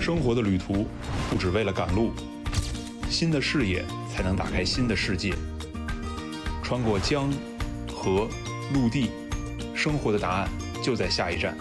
生活的旅途不只为了赶路，新的视野才能打开新的世界。穿过江、河、陆地，生活的答案就在下一站。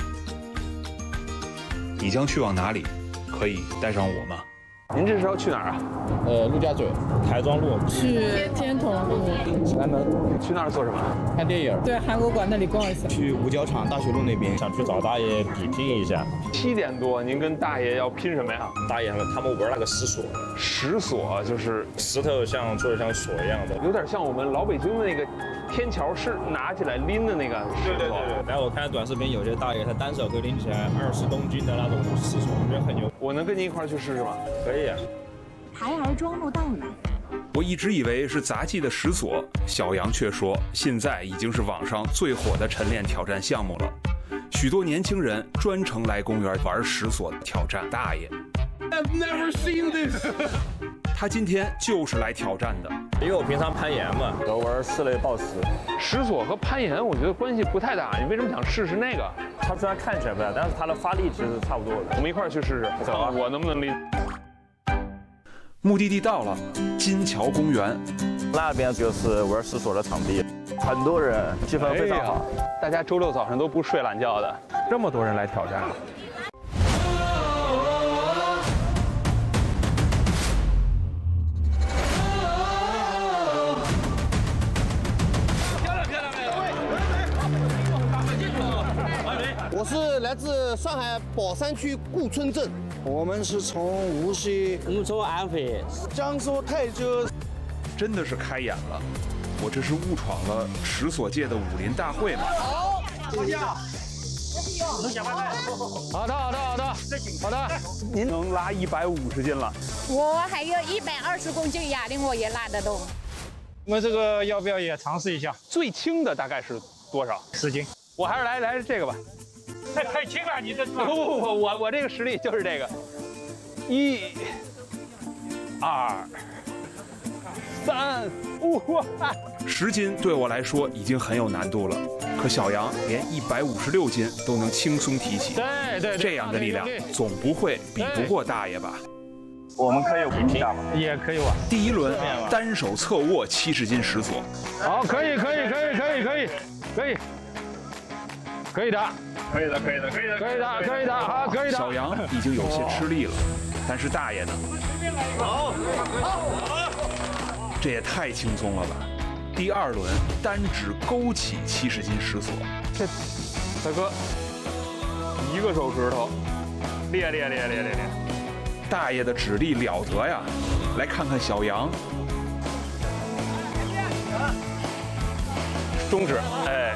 你将去往哪里？可以带上我吗？ 您这是要去哪儿啊？ 陆家嘴、台庄路， 去天童路、 启安门， 去那儿做什么？ 看电影。 对，韩国馆那里逛一下。 去五角场大学路那边，想去找大爷比拼一下。 7点多，您跟大爷要拼什么呀？ 大爷他们玩那个石锁， 石锁就是石头做的像锁一样的， 有点像我们老北京的那个天桥是拿起来拎的那个石头。 对。然后我看短视频，有些大爷他单手可以拎起来20公斤的那种石锁，我觉得很牛。 我能跟您一块儿去试试吗？ 可以啊。 台儿庄路到了。 我一直以为是杂技的石锁，小杨却说现在已经是网上最火的晨练挑战项目了。许多年轻人专程来公园玩石锁挑战大爷。 I've never seen this 他今天就是来挑战的， 因为我平常攀岩嘛，我玩室内抱石。 石锁和攀岩我觉得关系不太大，你为什么想试试那个？ 它虽然看起来不大，但是它的发力其实差不多的。 我们一块儿去试试， 走啊！ 我能不能拎？ 目的地到了，金桥公园。 那边就是玩石锁的场地，很多人，气氛非常好。 大家周六早上都不睡懒觉的，这么多人来挑战。 我是来自上海宝山区顾村镇，我们是从无锡， 我们从安徽， 江苏泰州。 真的是开眼了，我这是误闯了石锁界的武林大会吗？ 好，坐下。 好的，您能拉150斤了， 我还有120公斤哑铃，我也拉得动。 我们这个要不要也尝试一下？ 最轻的大概是多少 10斤。 我还是来这个吧。 太轻了，你这不，我这个实力就是这个，1、2、3、5。 10斤对我来说已经很有难度了，可小杨连156斤都能轻松提起。 对， 这样的力量总不会比不过大爷吧？ 我们可以比拼， 也可以玩。 第一轮单手侧握70斤石锁。 好，可以的，好，可以的。 小杨已经有些吃力了，但是大爷呢？ 好， 这也太轻松了吧！第二轮单指勾起70斤石锁。 这大哥一个手指头，练。 大爷的指力了得呀！来看看小杨， 中指，哎。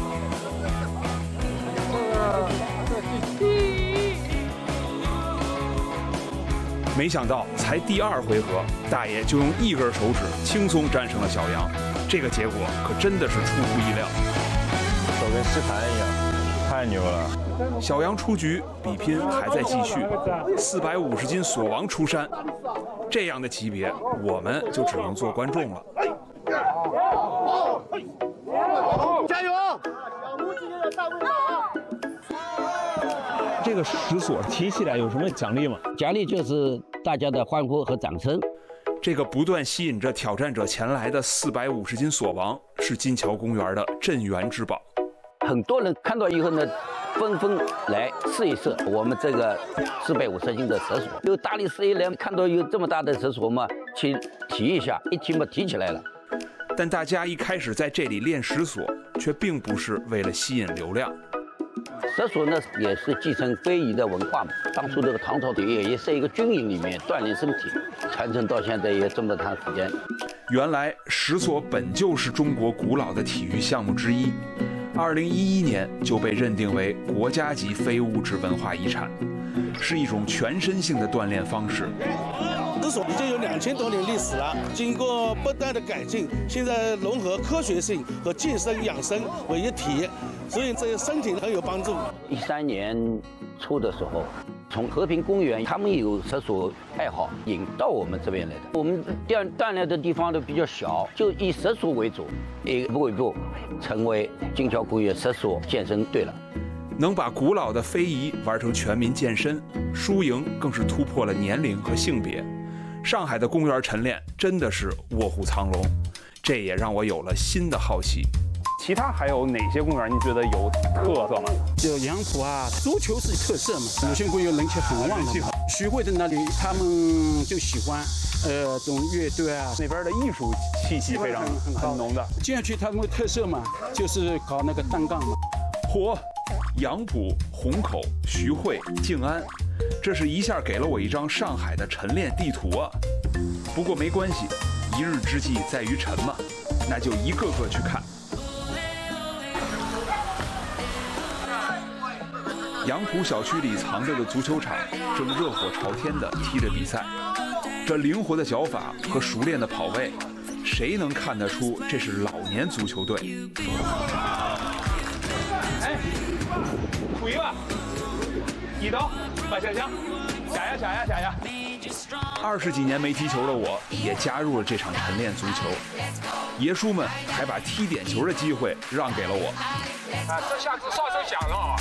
没想到才第2回合，大爷就用1根手指轻松战胜了小杨，这个结果可真的是出乎意料。 手跟吸盘一样，太牛了！ 小杨出局，比拼还在继续。450斤锁王出山，这样的级别我们就只能做观众了。 加油！ 这个石锁提起来有什么奖励吗？ 奖励就是大家的欢呼和掌声。 这个不断吸引着挑战者前来的450斤锁王是金桥公园的镇园之宝。 很多人看到以后呢，纷纷来试一试我们这个450斤的石锁。有大力士一来看到有这么大的石锁嘛，去提一下，一提嘛提起来了。 但大家一开始在这里练石锁，却并不是为了吸引流量。 石锁呢也是继承非遗的文化嘛。当初这个唐朝也是一个军营里面锻炼身体，传承到现在也这么长时间。 原来石锁本就是中国古老的体育项目之一，2011年就被认定为国家级非物质文化遗产，是一种全身性的锻炼方式。 石锁已经有2000多年历史了，经过不断的改进，现在融合科学性和健身养生为一体，所以对身体很有帮助。 13年初的时候，从和平公园他们有石锁爱好引到我们这边来的。我们锻炼的地方都比较小，就以石锁为主，一步一步成为金桥公园石锁健身队了。 能把古老的非遗玩成全民健身，输赢更是突破了年龄和性别。上海的公园晨练真的是卧虎藏龙，这也让我有了新的好奇。 其他还有哪些公园你觉得有特色吗？ 就杨浦啊，足球是特色嘛，鲁迅公园人气很旺的嘛。徐汇的那里他们就喜欢这种乐队啊， 那边的艺术气息非常很浓的。 建区他们的特色嘛，就是搞那个单杠嘛。 嚯，杨浦、虹口、徐汇、静安，这是一下给了我一张上海的晨练地图啊！不过没关系，一日之计在于晨嘛，那就一个个去看。杨浦小区里藏着的足球场正热火朝天地踢着比赛，这灵活的脚法和熟练的跑位，谁能看得出这是老年足球队？ 哎，thủ吧，一刀把下枪，下呀 ！20几年没踢球的我，也加入了这场晨练足球。爷叔们还把踢点球的机会让给了我。 啊，这下子哨声响了。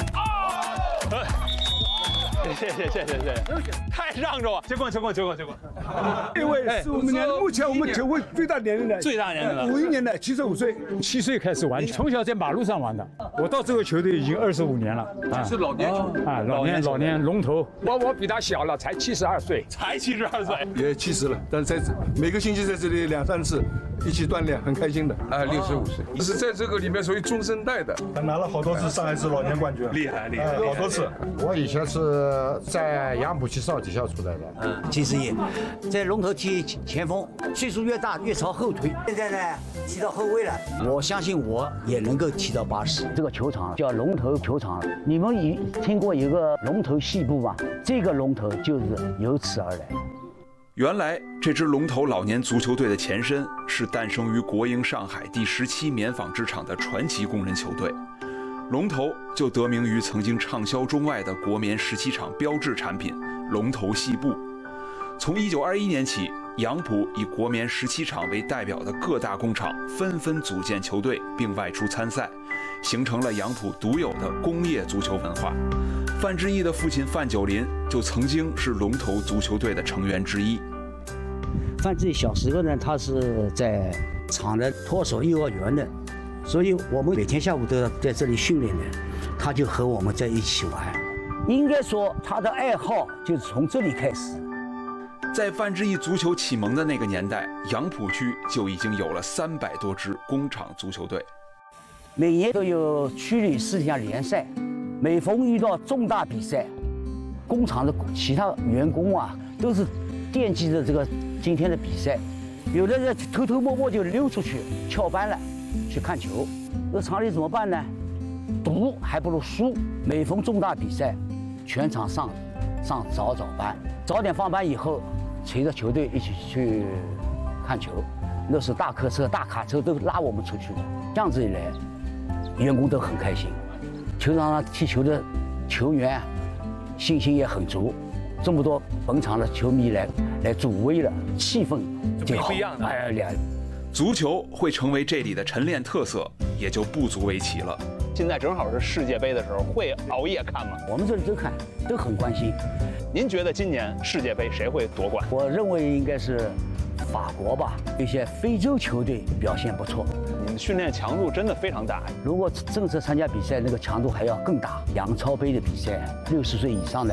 谢谢，太让着我，结棍。 因为是我们目前我们球会最大年龄的，51年的75岁 ，7岁开始玩，从小在马路上玩的。我到这个球队已经25年了， 是老年球啊，老年龙头。我比他小了，才72岁， 也70了，但是在每个星期在这里2、3次一起锻炼，很开心的。 65岁，是在这个里面属于中生代的。 他拿了好多次上海市老年冠军， 厉害， 好多次。 我以前是在杨浦区少体校出来的 70爷，在龙头踢前锋，岁数越大越朝后退。现在呢，踢到后卫了，我相信我也能够踢到80。 这个球场叫龙头球场，你们听过一个龙头戏部吗？这个龙头就是由此而来。 原来这支龙头老年足球队的前身是诞生于国营上海第17棉纺织厂的传奇工人球队。龙头就得名于曾经畅销中外的国棉17厂标志产品龙头细布。从1921年起，杨浦以国棉17厂为代表的各大工厂纷纷组建球队并外出参赛，形成了杨浦独有的工业足球文化。范志毅的父亲范九林就曾经是龙头足球队的成员之一。 范志毅小时候呢，他是在厂的托手幼儿园的，所以我们每天下午都要在这里训练的，他就和我们在一起玩。 应该说他的爱好就是从这里开始。 在范志毅足球启蒙的那个年代，杨浦区就已经有了300多支工厂足球队。 每年都有区里4项联赛，每逢遇到重大比赛，工厂的其他员工啊都是惦记着这个今天的比赛，有的人偷偷摸摸就溜出去翘班了去看球。那厂里怎么办呢？赌还不如输。每逢重大比赛，全场上早班，早点放班以后，随着球队一起去看球。那时大客车、大卡车都拉我们出去的，这样子一来，员工都很开心。球场上踢球的球员信心也很足，这么多本场的球迷来助威了，气氛就好。 不一样的。 足球会成为这里的晨练特色，也就不足为奇了。 现在正好是世界杯的时候，会熬夜看吗？ 我们这里都看，都很关心。 您觉得今年世界杯谁会夺冠？ 我认为应该是法国吧，一些非洲球队表现不错。 你们训练强度真的非常大。 如果正式参加比赛，那个强度还要更大。杨超杯的比赛，60岁以上的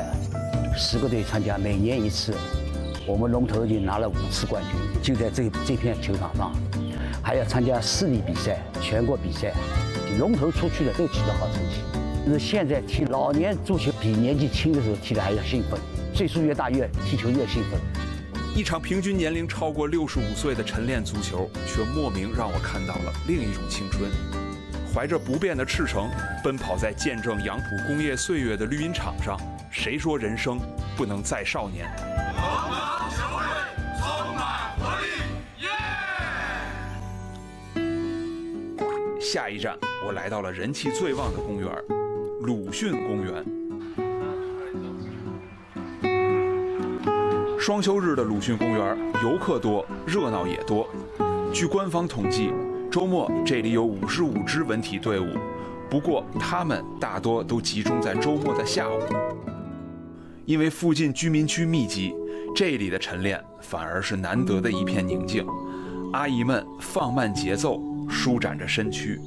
10个队参加，每年一次。我们龙头已经拿了5次冠军，就在这片球场上，还要参加市里比赛、全国比赛，龙头出去的都取得好成绩。那现在踢老年足球比年纪轻的时候踢的还要兴奋，岁数越大越踢球越兴奋。 一场平均年龄超过65岁的晨练足球，却莫名让我看到了另一种青春。怀着不变的赤诚，奔跑在见证杨浦工业岁月的绿茵场上，谁说人生不能再少年？下一站，我来到了人气最旺的公园——鲁迅公园。双休日的鲁迅公园，游客多，热闹也多。据官方统计，周末这里有55支文体队伍不过他们大多都集中在周末的下午，因为附近居民区密集，这里的晨练反而是难得的一片宁静。阿姨们放慢节奏，舒展着身躯。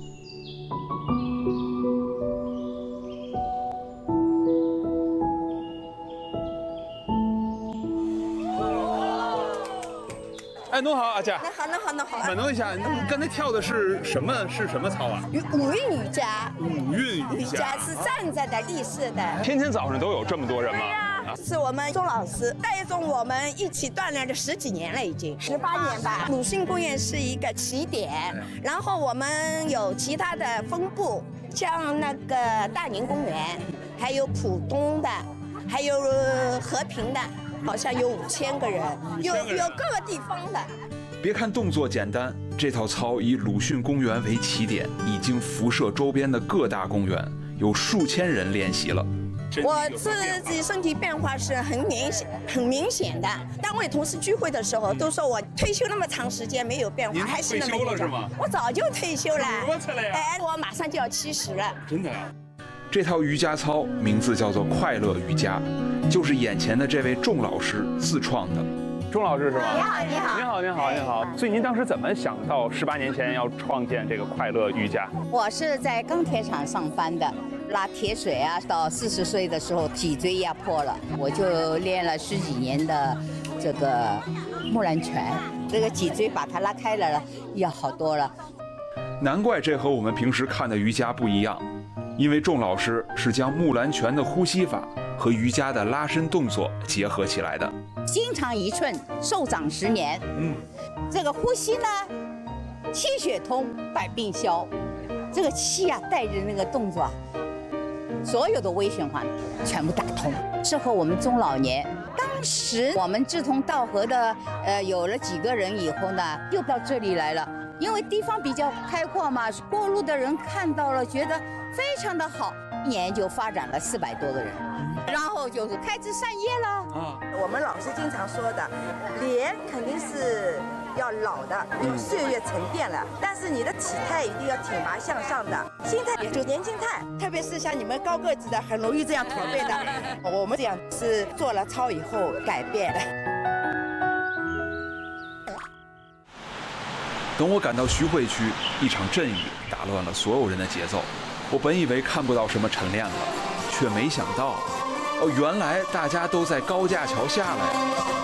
哎，侬好，阿姐。 侬好。 问侬一下，你刚才跳的是什么操啊？ 五韵瑜伽。 五韵瑜伽是站着的立式的。 天天早上都有这么多人吗？ 是我们钟老师带动我们一起锻炼了10几年了，已经18年吧。鲁迅公园是一个起点，然后我们有其他的分部，像那个大宁公园，还有浦东的，还有和平的，好像有5000个人，有各个地方的。 别看动作简单，这套操以鲁迅公园为起点，已经辐射周边的各大公园，有数千人练习了。 我自己身体变化是很明显的。单位同事聚会的时候都说我退休那么长时间没有变化，还是那么退休了是吗？ 我早就退休了。 哎， 我马上就要70了。 真的啊？ 这套瑜伽操名字叫做快乐瑜伽，就是眼前的这位仲老师自创的。 钟老师是吗？ 你好。 所以您当时怎么想到18年前要创建这个快乐瑜伽？ 我是在钢铁厂上班的，拉铁水啊，到40岁的时候脊椎压迫了，我就练了10几年的这个木兰拳，这个脊椎把它拉开了，要好多了。 难怪这和我们平时看的瑜伽不一样，因为仲老师是将木兰拳的呼吸法和瑜伽的拉伸动作结合起来的。 心长1寸，寿长10年。这个呼吸呢，气血通，百病消。这个气啊，带着那个动作啊，所有的微循环全部打通，适合我们中老年。当时我们志同道合的，有了几个人以后呢，又到这里来了。因为地方比较开阔嘛，过路的人看到了，觉得非常的好，1年就发展了400多个人，然后就是开枝散叶了。 我们老师经常说的，脸肯定是要老的，有岁月沉淀了，但是你的体态一定要挺拔向上的，心态也就年轻态，特别是像你们高个子的，很容易这样驼背的。我们这样是做了操以后改变的。 等我赶到徐汇区，一场阵雨打乱了所有人的节奏。我本以为看不到什么晨练了，却没想到，原来大家都在高架桥下来。